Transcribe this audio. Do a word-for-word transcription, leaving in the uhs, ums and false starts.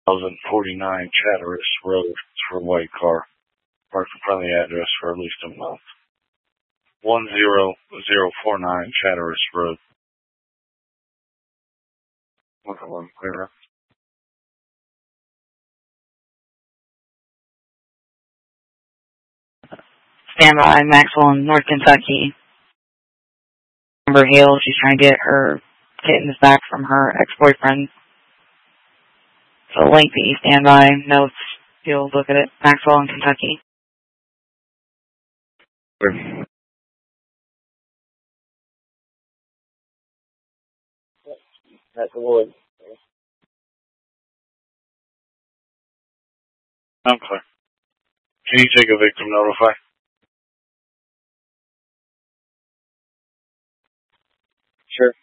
one thousand forty-nine Chatteris Road for a white car. Parked in front of the address for at least a month. one zero zero four nine Chatteris Road. Okay, one clear. Stand by, Maxwell in North Kentucky. Amber Hale, she's trying to get her kittens back from her ex-boyfriend. So lengthy, stand by, notes, you'll look at it. Maxwell in Kentucky. Clear. That's the wood. I'm clear. Can you take a victim notify? Sure.